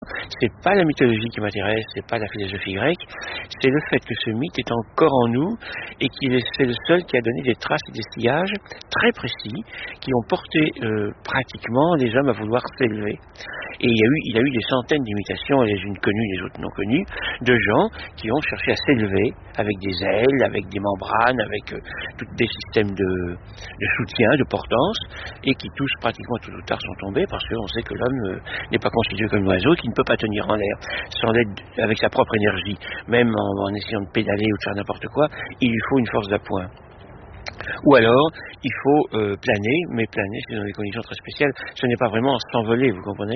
C'est pas la mythologie qui m'intéresse, c'est pas la philosophie grecque, c'est le fait que ce mythe est encore en nous et c'est le seul qui a donné des traces et des sillages très précis qui ont porté pratiquement les hommes à vouloir s'élever. Et il y a eu des centaines d'imitations, les unes connues, les autres non connues, de gens qui ont cherché à s'élever avec des ailes, avec des membranes, avec tous des systèmes de soutien, de portance, et qui tous pratiquement tout ou tard sont tombés parce qu'on sait que l'homme n'est pas constitué comme l'oiseau, qui ne peut pas tenir en l'air sans l'aide avec sa propre énergie, même en essayant de pédaler ou de faire n'importe quoi, il lui faut une force d'appoint. Ou alors, il faut planer, mais planer c'est dans des conditions très spéciales, ce n'est pas vraiment s'envoler, vous comprenez ?